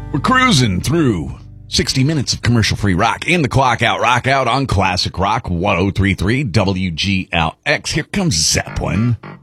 We're cruising through 60 minutes of commercial-free rock and the clock out, rock out on Classic Rock 103.3 WGLX. Here comes Zeppelin.